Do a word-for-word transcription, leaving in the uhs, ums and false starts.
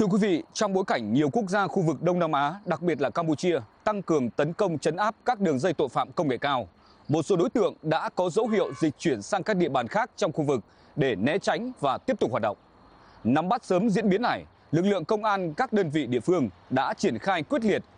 Thưa quý vị, trong bối cảnh nhiều quốc gia khu vực Đông Nam Á, đặc biệt là Campuchia, tăng cường tấn công trấn áp các đường dây tội phạm công nghệ cao, một số đối tượng đã có dấu hiệu dịch chuyển sang các địa bàn khác trong khu vực để né tránh và tiếp tục hoạt động. Nắm bắt sớm diễn biến này, lực lượng công an các đơn vị địa phương đã triển khai quyết liệt